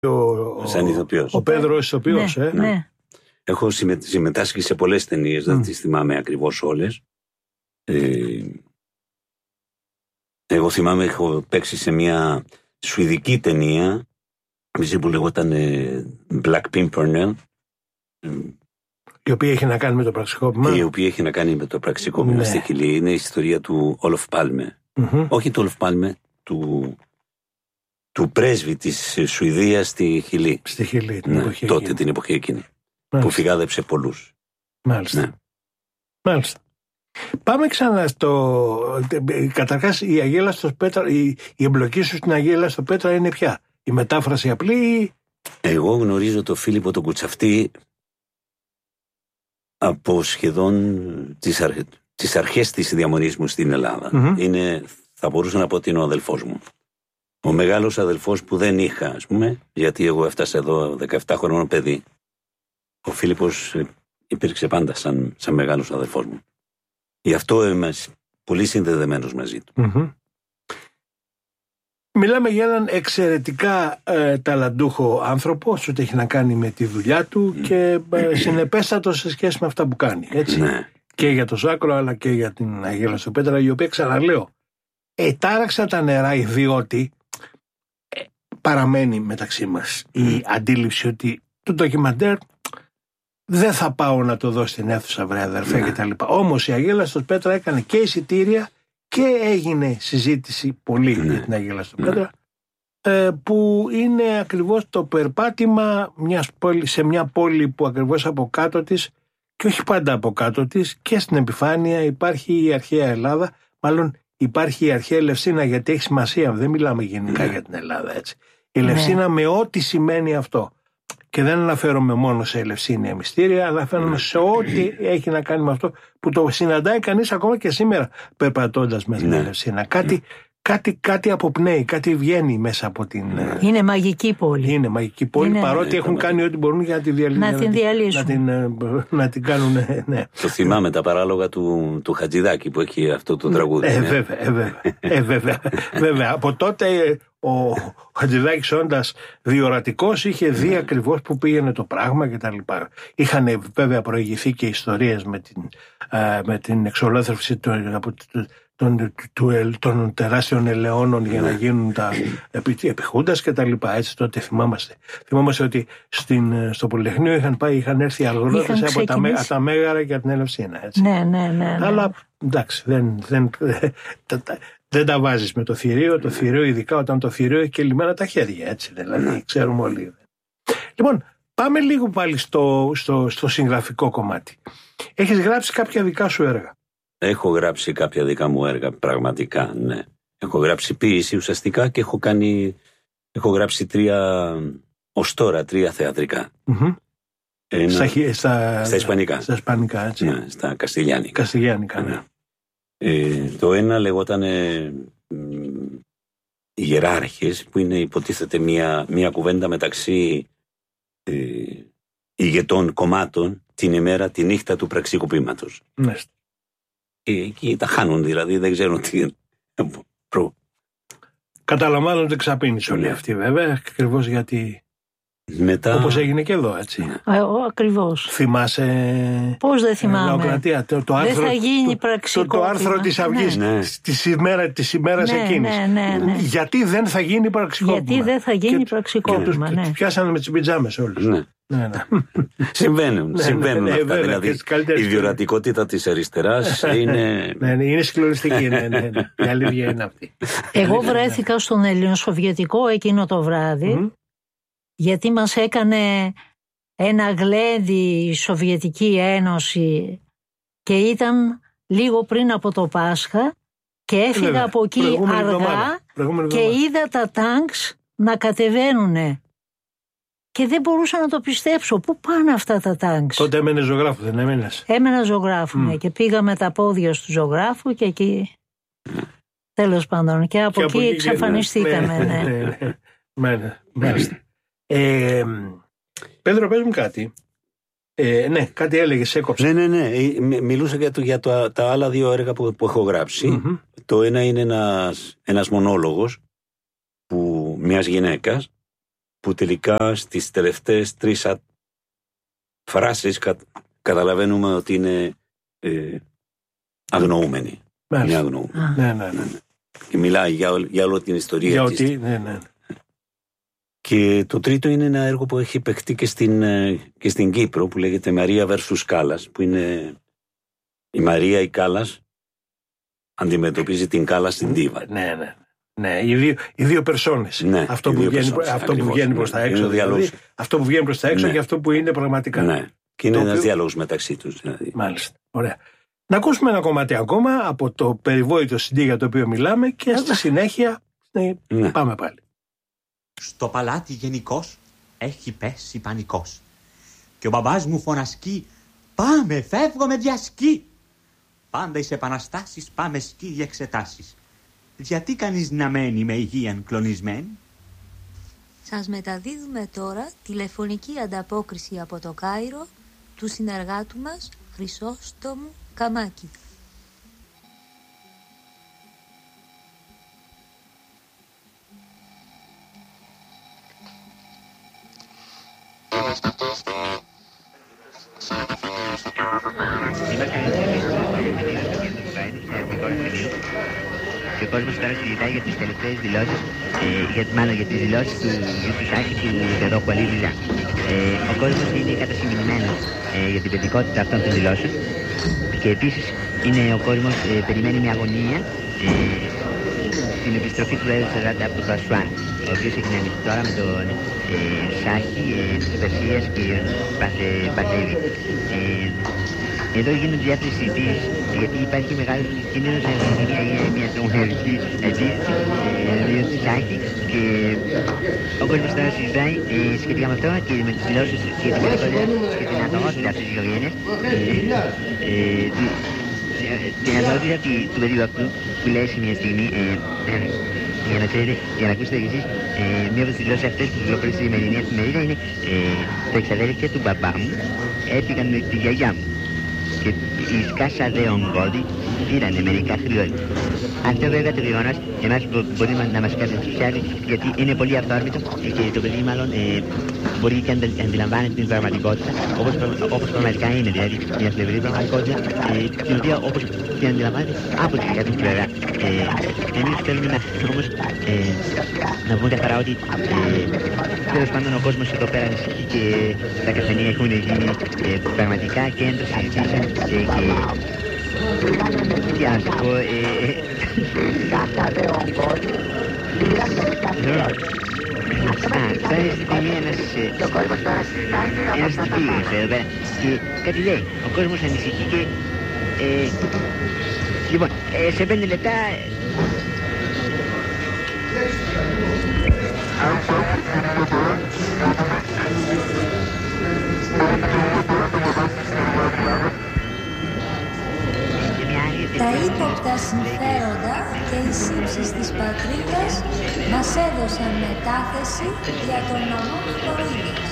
Σαν ηθοποιός. Ο Πέδρος ηθοποιός, Ναι. Έχω συμμετάσχει σε πολλές ταινίες, δεν τις θυμάμαι ακριβώς όλες. Εγώ θυμάμαι, έχω παίξει σε μια σουηδική ταινία, που λεγόταν Black Pimpernel. Η οποία έχει να κάνει με το πραξικόπημα. Η οποία έχει να κάνει με το πραξικόπημα στη Χιλή. Είναι η ιστορία του Όλοφ Πάλμε. Όχι του Όλοφ Πάλμε, του πρέσβη της Σουηδίας στη Χιλή. Στη Χιλή, την εποχή εκείνη. Που φυγάδεψε πολλούς. Μάλιστα. Ναι. Μάλιστα. Πάμε ξανά στο. Καταρχάς, η Αγέλα στο Πέτρα, η εμπλοκή σου στην Αγέλα στο Πέτρα είναι ποια? Η μετάφραση απλή? Εγώ γνωρίζω τον Φίλιππο τον Κουτσαυτή από σχεδόν τις αρχές της διαμονής μου στην Ελλάδα. Θα μπορούσα να πω ότι είναι ο αδελφός μου. Ο μεγάλος αδελφός που δεν είχα, ας πούμε, γιατί εγώ έφτασα εδώ 17 χρονών παιδί. Ο Φίλιππος υπήρξε πάντα σαν μεγάλος αδελφός μου. Γι' αυτό είμαι πολύ συνδεδεμένος μαζί του. Μιλάμε για έναν εξαιρετικά ταλαντούχο άνθρωπο, ό,τι έχει να κάνει με τη δουλειά του και συνεπέστατο σε σχέση με αυτά που κάνει. Έτσι. Ναι. Και για το Ζάκρο, αλλά και για την Αγέλα στο Πέτρα, η οποία, ξαναλέω, τάραξα τα νερά, διότι παραμένει μεταξύ μας η αντίληψη ότι το ντοκιμαντέρ δεν θα πάω να το δω στην αίθουσα, βρε αδερφέ, κτλ. Όμως η Αγέλα στο Πέτρα έκανε και εισιτήρια και έγινε συζήτηση πολύ για την Αγέλα στο Πέτρα, που είναι ακριβώς το περπάτημα σε μια πόλη που ακριβώς από κάτω της, και όχι πάντα από κάτω της, και στην επιφάνεια υπάρχει η αρχαία Ελλάδα, μάλλον υπάρχει η αρχαία Ελευσίνα, γιατί έχει σημασία, δεν μιλάμε γενικά για την Ελλάδα, έτσι. Η Ελευσίνα με ό,τι σημαίνει αυτό. Και δεν αναφέρομαι μόνο σε Ελευσίνια μυστήρια, αναφέρομαι σε ό,τι έχει να κάνει με αυτό που το συναντάει κανείς ακόμα και σήμερα περπατώντας με την Ελευσίνα. Κάτι αποπνέει, κάτι βγαίνει μέσα από την. Είναι μαγική πόλη. Είναι μαγική πόλη, παρότι έχουν κάνει ό,τι μπορούν για να τη διαλύσουν. Να την κάνουν. Ναι. Το θυμάμαι τα παράλογα του Χατζηδάκη που έχει αυτό το τραγούδι. Βέβαια. Από τότε ο Χατζηδάκης, όντας διορατικός, είχε δει ακριβώς που πήγαινε το πράγμα κτλ. Είχαν βέβαια προηγηθεί και ιστορίες με την εξολόθρευση των τεράστιων ελαιώνων για να γίνουν τα επιχούντας και τα λοιπά. Έτσι τότε θυμάμαστε. Θυμάμαστε ότι στο Πολυτεχνείο είχαν έρθει αγρότες από τα Μέγαρα για την Ελευσίνα. Ναι. Αλλά εντάξει, δεν τα βάζεις με το θηρίο. Το θηρίο, ειδικά όταν το θηρίο έχει και λυμμένα τα χέρια. Έτσι δηλαδή, ξέρουμε όλοι. Λοιπόν, πάμε λίγο πάλι στο συγγραφικό κομμάτι. Έχεις γράψει κάποια δικά σου έργα? Έχω γράψει κάποια δικά μου έργα, πραγματικά, ναι. Έχω γράψει ποίηση ουσιαστικά και έχω γράψει 3 θεατρικά. Στα Ισπανικά. Στα Ισπανικά, έτσι. Ναι, στα Καστιλιάνικα. Καστιλιάνικα, ναι. Το ένα λεγόταν Ιεράρχες, που είναι υποτίθεται μια κουβέντα μεταξύ ηγετών κομμάτων τη νύχτα του πραξικοπήματος. Ναι. Και εκεί τα χάνουν, δηλαδή δεν ξέρουν τι. Καταλαμβάνονται ξαπίνεις όλοι αυτοί, βέβαια, ακριβώς γιατί. Μετά. Όπως έγινε και εδώ, έτσι. Ακριβώς. Θυμάσαι. Πώς δεν θυμάμαι. Λαοκρατία, δεν θα γίνει πραξικόπημα. Το άρθρο της Αυγής της ημέρας εκείνης. Ναι. Γιατί δεν θα γίνει πραξικόπημα. Γιατί δεν θα γίνει πραξικόπημα. Και τους πιάσανε με τις πιτζάμες όλους. Ναι. Συμβαίνουν αυτά. Δηλαδή η διορατικότητα της αριστεράς είναι. Είναι συγκλονιστική. Η αλήθεια είναι αυτή. Εγώ βρέθηκα στον Ελληνοσοβιετικό εκείνο το βράδυ, γιατί μας έκανε ένα γλέντι η Σοβιετική Ένωση και ήταν λίγο πριν από το Πάσχα και έφυγα από εκεί αργά και είδα τα τάγκς να κατεβαίνουνε. Και δεν μπορούσα να το πιστέψω. Πού πάνε αυτά τα τάγκς? Τότε έμενε ζωγράφου, δεν έμενες? Έμενα ζωγράφου, ναι. Και πήγα με τα πόδια του ζωγράφου και εκεί. Τέλος πάντων. Και από εκεί εξαφανιστήκαμε. Μάλιστα. Πέτρο, πες μου κάτι. Ναι, κάτι έλεγες, έκοψε. Ναι. Μιλούσα για τα άλλα 2 έργα που έχω γράψει. Το ένα είναι ένας μονόλογος μιας γυναίκας, που τελικά στις τελευταίες 3 φράσεις καταλαβαίνουμε ότι είναι αγνοούμενη. Είναι αγνοούμενη. Ναι. Και μιλάει για όλη την ιστορία της. Ναι. Και το τρίτο είναι ένα έργο που έχει παιχτεί και στην Κύπρο, που λέγεται Μαρία versus Κάλλας, που είναι η Μαρία η Κάλλας αντιμετωπίζει την Κάλλα στην Δίβα. Ναι, οι δύο περσόνες. Ναι, αυτό που βγαίνει προς τα έξω. Δηλαδή, αυτό που βγαίνει προς τα έξω, ναι, και αυτό που είναι πραγματικά. Ναι. Και είναι ένας διάλογος μεταξύ τους. Δηλαδή. Μάλιστα. Ωραία. Να ακούσουμε ένα κομμάτι ακόμα από το περιβόητο CD για το οποίο μιλάμε και στη συνέχεια πάμε πάλι. Στο παλάτι γενικώς έχει πέσει πανικός. Και ο μπαμπάς μου φωνασκεί, πάμε, φεύγω δια σκι. Πάντα εις επαναστάσεις πάμε σκι για εξετάσεις. Γιατί κανείς να μένει με υγείαν κλονισμένη? Σας μεταδίδουμε τώρα τηλεφωνική ανταπόκριση από το Κάιρο του συνεργάτου μας Χρυσόστομου Καμάκη. Και ο κόσμος τώρα συζητάει για τις τελευταίες δηλώσεις, για τις δηλώσεις του Σάκη του Δεδόπου Αλίδηζα. Ο κόσμος είναι κατασυμβηνημένος για την παιδικότητα αυτών των δηλώσεων και επίσης ο κόσμος περιμένει με αγωνία την επιστροφή του Έδου Σεράντα από τον Πασουάν, ο οποίος έχει αναμειχθεί τώρα με τον Σάκη της Περσίας και τον Πατρίδη. Εδώ γίνονται διάφορες συζητήσεις, γιατί υπάρχει μεγάλος κίνδυνος να γίνει μια τρομερική αντίθεση εναντίον του Σάκη και ο κόσμος τώρα συζητάει σχετικά με αυτό και με τις δηλώσεις και την παιδικότητα και την ατομότητα αυτής της οικογένειας, την ατομότητα του παιδιού αυτού που λέει σε μια στιγμή, για να ξέρετε, για να ακούσετε κι εσείς, μία από τις δηλώσεις αυτές που κυκλοφορεί στη σημερινή εφημερίδα είναι τα εξαδέλφια του μπαμπά μου έφυγαν με τη γιαγιά μου και η σκάσα δε ογκώδη πήρανε μερικά χρειώδη. Αυτό βέβαια το γεγονός εμάς μπορεί να μας κάνει ενθουσιάζει, γιατί είναι πολύ αυθόρμητο και το παιδί μάλλον μπορεί και να αντιλαμβάνεται την πραγματικότητα όπως πραγματικά είναι, δηλαδή μια φλεβερή πραγματικότητα την οποία όπως την αντιλαμβάνεται από την δικά του πλευρά. Εμείς θέλουμε όμως να πούμε καθαρά ότι τέλος πάντων ο κόσμος εδώ πέρα ανησυχεί και τα καφενεία έχουν γίνει πραγματικά κέντρο συζητήσεων και τι να σας πω, θα είναι στη στιγμή ένας τυπίγος εδώ πέρα και κάτι λέει, ο κόσμος ανησυχεί και λοιπόν, σε 5 λεπτά τα ύποπτα συμφέροντα και οι σύψεις της πατρίδας μας έδωσαν μετάθεση για τον νομό Φλωρίδης.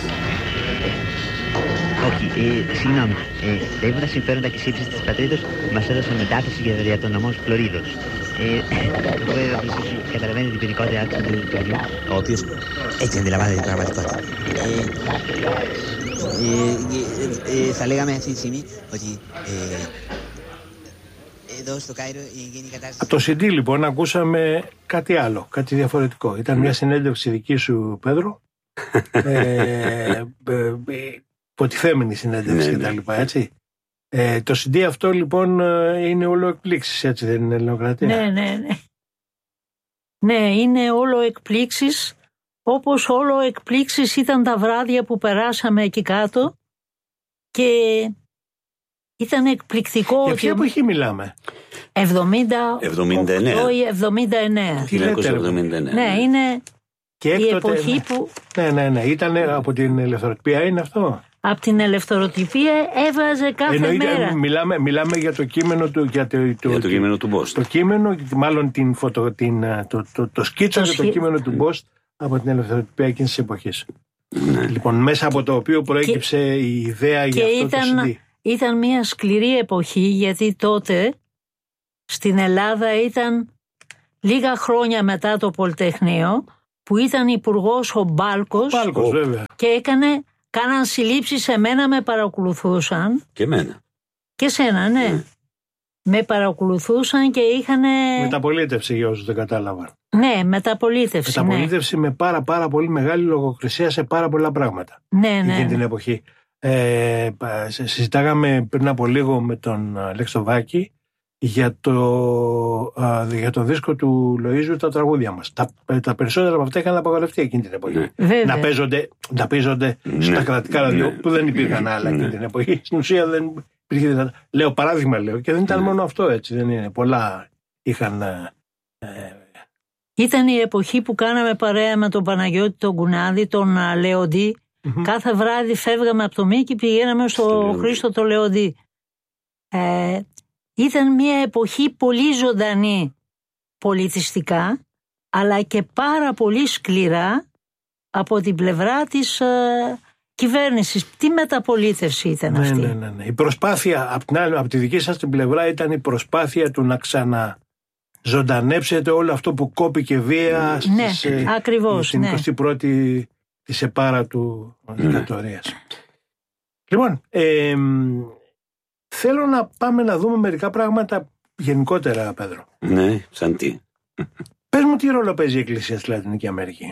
Όχι, συγγνώμη, τα ύποπτα συμφέροντα και οι σύψεις της πατρίδας μας έδωσαν μετάθεση για τον νομό Φλωρίδος. Βέβαια, καταλαβαίνετε την παιδικότητα του παιδιού, ο οποίος έτσι αντιλαμβάνεται την πραγματικότητα. Θα λέγαμε αυτή τη στιγμή ότι εδώ στο Κάιρο γίνει η κατάσταση. Από το CD λοιπόν ακούσαμε κάτι άλλο, κάτι διαφορετικό. Ήταν μια συνέντευξη δική σου, Πέδρο. Υποτιθέμενη συνέντευξη κτλ. Έτσι. Το CD αυτό λοιπόν είναι όλο εκπλήξεις, έτσι δεν είναι, Ελληνοκρατία? Ναι, είναι όλο εκπλήξεις, όπως όλο εκπλήξεις ήταν τα βράδια που περάσαμε εκεί κάτω και ήταν εκπληκτικό. Για ποια εποχή μιλάμε? 79. 1979. Ναι, είναι και η εποχή που... Ναι, ήταν από την ελευθεροτυπία, είναι αυτό? Από την ελευθεροτυπία έβαζε κάθε μέρα. Μιλάμε για το κείμενο του, για το κείμενο του Μπόστ. Το κείμενο, μάλλον το σκίτσο για το κείμενο του Μπόστ από την ελευθεροτυπία εκείνης της εποχής. Ναι. Λοιπόν, μέσα από το οποίο προέκυψε η ιδέα για αυτό το CD. Ήταν μια σκληρή εποχή, γιατί τότε στην Ελλάδα ήταν λίγα χρόνια μετά το Πολυτεχνείο που ήταν υπουργός ο Μπάλκος, βέβαια. και κάναν συλλήψεις, σε μένα με παρακολουθούσαν. Και εμένα. Και σένα, ναι. Με παρακολουθούσαν και είχαν. Μεταπολίτευση, για όσους δεν κατάλαβαν. Ναι, μεταπολίτευση. Μεταπολίτευση με πάρα πολύ μεγάλη λογοκρισία σε πάρα πολλά πράγματα. Ναι. Εκείνη την εποχή. Συζητάγαμε πριν από λίγο με τον Λεξοβάκη για το δίσκο του Λοΐζου, τα τραγούδια μας. Τα περισσότερα από αυτά είχαν απαγορευτεί εκείνη την εποχή. Να παίζονται στα κρατικά ραδιό, που δεν υπήρχαν άλλα εκείνη την εποχή. Στην ουσία δεν υπήρχε. Λέω παράδειγμα, και δεν ήταν μόνο αυτό, έτσι. Δεν είναι. Πολλά είχαν. Ήταν η εποχή που κάναμε παρέα με τον Παναγιώτη τον Κουνάδη, τον Λεοντή. Κάθε βράδυ φεύγαμε από το Μίκη και πηγαίναμε στο Χρήστο το Λεοντή. Ήταν μια εποχή πολύ ζωντανή πολιτιστικά, αλλά και πάρα πολύ σκληρά από την πλευρά της κυβέρνησης. Τι μεταπολίτευση ήταν αυτή. Ναι. Η προσπάθεια από τη δική σας την πλευρά ήταν η προσπάθεια του να ξαναζωντανέψετε όλο αυτό που κόπηκε βία στην 21η της επάρα του δικτατορίας. Λοιπόν, θέλω να πάμε να δούμε μερικά πράγματα γενικότερα, Πέτρο. Ναι, σαν τι. Πες μου τι ρόλο παίζει η Εκκλησία στη Λατινική Αμερική.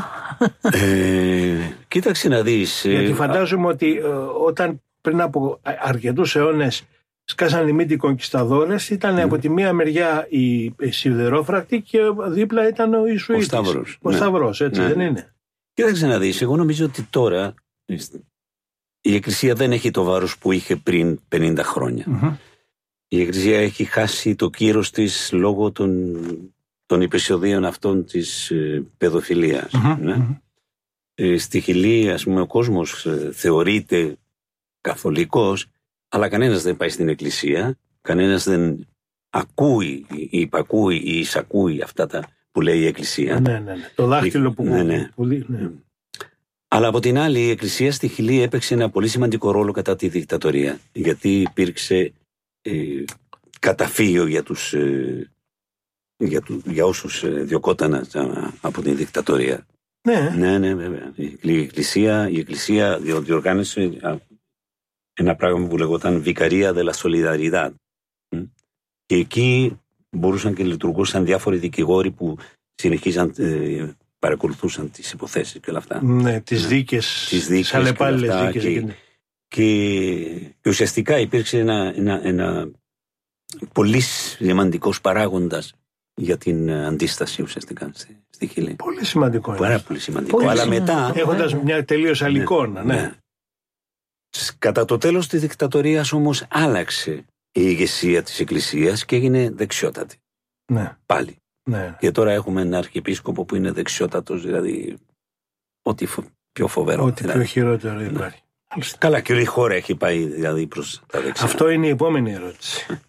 Κοίταξε να δεις. Γιατί φαντάζομαι ότι όταν πριν από αρκετούς αιώνες σκάσαν οι μύτοι κονκισταδόρες, ήταν από τη μία μεριά οι σιδερόφρακτοι και δίπλα ήταν ο Ιησουήτης. Ο Σταυρός, έτσι δεν είναι. Κοίταξε να δεις, εγώ νομίζω ότι τώρα η Εκκλησία δεν έχει το βάρος που είχε πριν 50 χρόνια. Η Εκκλησία έχει χάσει το κύρος της λόγω των επεισοδίων αυτών της παιδοφιλίας. Στη Χιλή, ας πούμε, ο κόσμος θεωρείται καθολικός, αλλά κανένας δεν πάει στην Εκκλησία, κανένας δεν ακούει ή υπακούει ή εισακούει αυτά τα που λέει η Εκκλησία. Ναι. Το δάχτυλο που λέει. Αλλά από την άλλη, η Εκκλησία στη Χιλή έπαιξε ένα πολύ σημαντικό ρόλο κατά τη δικτατορία, γιατί υπήρξε καταφύγιο για όσους διωκόταν από την δικτατορία. Ναι, βέβαια. Η Εκκλησία διοργάνωσε ένα πράγμα που λεγόταν Vicaria de la Solidaridad. Και εκεί μπορούσαν και λειτουργούσαν διάφοροι δικηγόροι που συνεχίζαν, παρακολουθούσαν τις υποθέσεις και όλα αυτά. Ναι, τις δίκες, τις αλλεπάλληλες δίκες. Και ουσιαστικά υπήρξε ένα πολύ σημαντικός παράγοντας για την αντίσταση ουσιαστικά στη Χιλή. Πολύ σημαντικό. Πάρα πολύ σημαντικό. Αλλά μετά, έχοντας μια τελείως άλλη εικόνα. Ναι. Κατά το τέλος της δικτατορίας όμως άλλαξε η ηγεσία της Εκκλησίας και έγινε δεξιότατη. Ναι. Πάλι. Ναι. Και τώρα έχουμε έναν αρχιεπίσκοπο που είναι δεξιότατος, δηλαδή ό,τι πιο φοβερό. Ό,τι πιο χειρότερο υπάρχει. Καλά, και όλη η χώρα έχει πάει δηλαδή προς τα δεξιά. Αυτό είναι η επόμενη ερώτηση.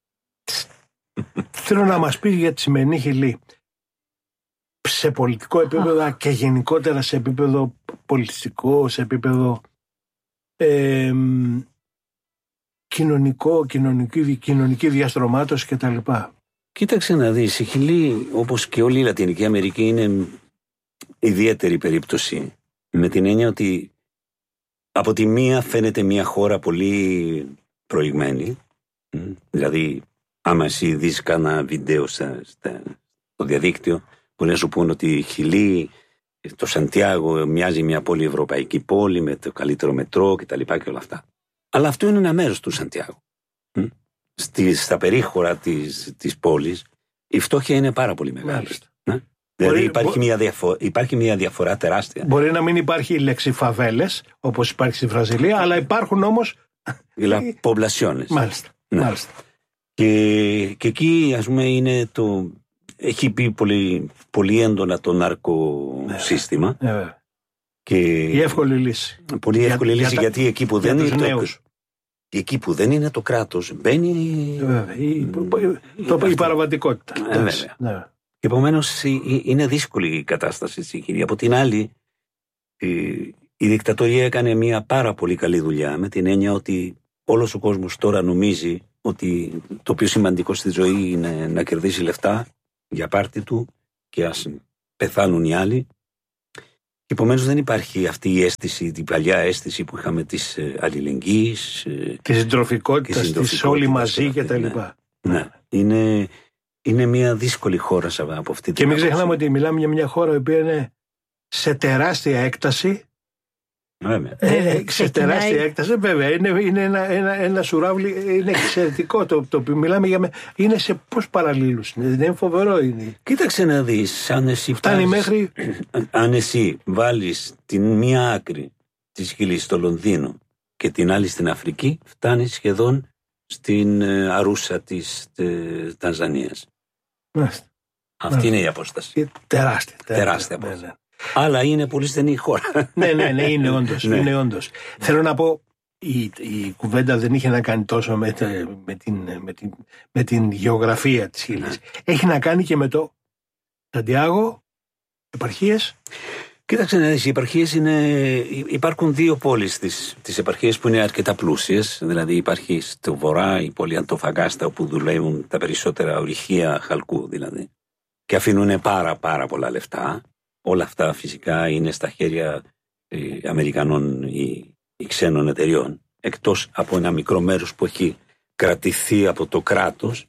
Θέλω να μας πεις για τη σημερινή Χιλή. Σε πολιτικό επίπεδο και γενικότερα σε επίπεδο πολιτιστικό, σε επίπεδο κοινωνική διαστρωμάτωση κτλ. Κοίταξε να δεις, η Χιλή, όπως και όλη η Λατινική Αμερική, είναι ιδιαίτερη περίπτωση. Με την έννοια ότι από τη μία φαίνεται μια χώρα πολύ προηγμένη. Δηλαδή, άμα εσύ δεις κάνα βίντεο στο διαδίκτυο, μπορεί να σου πούν ότι η Χιλή, το Σαντιάγο, μοιάζει μια πόλη ευρωπαϊκή πόλη με το καλύτερο μετρό κτλ. Και όλα αυτά. Αλλά αυτό είναι ένα μέρος του Σαντιάγο. Στα περίχωρα της πόλης η φτώχεια είναι πάρα πολύ μεγάλη. Δηλαδή υπάρχει μια διαφορά τεράστια. Μπορεί να μην υπάρχει η λέξη φαβέλες όπως υπάρχει στη Βραζιλία, αλλά υπάρχουν όμως πομπλασιόνες. Μάλιστα. Και εκεί, ας πούμε, έχει πει πολύ έντονα το ναρκοσύστημα. Και η εύκολη λύση. Πολύ εύκολη λύση, γιατί εκεί που δεν είναι εκεί που δεν είναι το κράτος, μπαίνει η παραβατικότητα. Βέβαια. Και επομένως είναι δύσκολη η κατάσταση στη Χιλή. Από την άλλη, η δικτατορία έκανε μια πάρα πολύ καλή δουλειά, με την έννοια ότι όλος ο κόσμος τώρα νομίζει ότι το πιο σημαντικό στη ζωή είναι να κερδίσει λεφτά για πάρτι του και ας πεθάνουν οι άλλοι. Επομένως δεν υπάρχει αυτή η αίσθηση, την παλιά αίσθηση που είχαμε της αλληλεγγύης, της συντροφικότητας, της όλοι μαζί κτλ. Ναι, είναι μια δύσκολη χώρα από αυτή την Και μην ξεχνάμε ότι μιλάμε για μια χώρα η οποία είναι σε τεράστια έκταση. Σε τεράστια έκταση, βέβαια. Είναι ένα σουράβλι, είναι εξαιρετικό το οποίο μιλάμε για. Είναι σε πώς παραλλήλους, είναι φοβερό. Είναι. Κοίταξε να δεις, αν εσύ βάλεις την μία άκρη της γης στο Λονδίνο και την άλλη στην Αφρική, φτάνεις σχεδόν στην Αρούσα της Τανζανίας. Αυτή είναι η απόσταση. Τεράστια απόσταση. Ναι. Αλλά είναι πολύ στενή η χώρα. Ναι, είναι όντως. Είναι όντως. Θέλω να πω, η κουβέντα δεν είχε να κάνει τόσο με την γεωγραφία της Χίλης. Έχει να κάνει και με το Σαντιάγο, επαρχίες. Κοίταξε να δεις, οι επαρχίες υπάρχουν δύο πόλεις της επαρχίες που είναι αρκετά πλούσιες. Δηλαδή υπάρχει στο βορρά η πόλη Αντοφαγάστα, όπου δουλεύουν τα περισσότερα ορυχεία χαλκού δηλαδή. Και αφήνουν πάρα πολλά λεφτά. Όλα αυτά φυσικά είναι στα χέρια Αμερικανών ή ξένων εταιριών, εκτός από ένα μικρό μέρος που έχει κρατηθεί από το κράτος.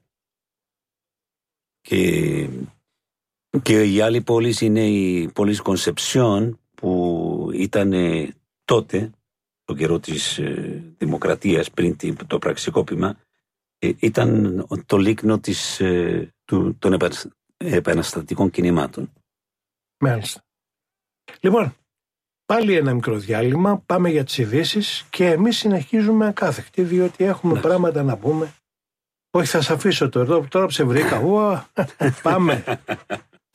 Και η άλλη πόλη είναι η πόλη Κονσεψιόν, που ήταν τότε, το καιρό της δημοκρατίας, πριν το πραξικόπημα, ήταν το λίκνο των επαναστατικών κινημάτων. Μάλιστα. Λοιπόν, πάλι ένα μικρό διάλειμμα, πάμε για τις ειδήσεις και εμείς συνεχίζουμε ακάθεκτοι, διότι έχουμε πράγματα να πούμε. Όχι, θα σας αφήσω τώρα που σε βρήκα. Πάμε.